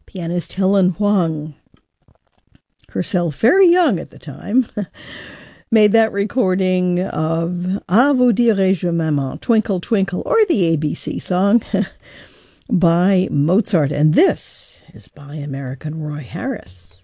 Pianist Helen Huang, herself very young at the time, made that recording of À vous dirai-je maman, Twinkle Twinkle, or the ABC song by Mozart. And this is by American Roy Harris.